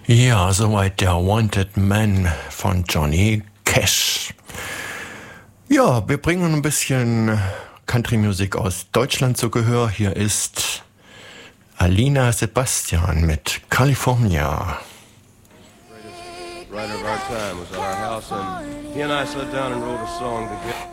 Ja, soweit der Wanted Man von Johnny Cash. Ja, wir bringen ein bisschen Country-Musik aus Deutschland zu Gehör. Hier ist Alina Sebastian mit California. Writer of our time was at our house, and he and I sat down and wrote a song together.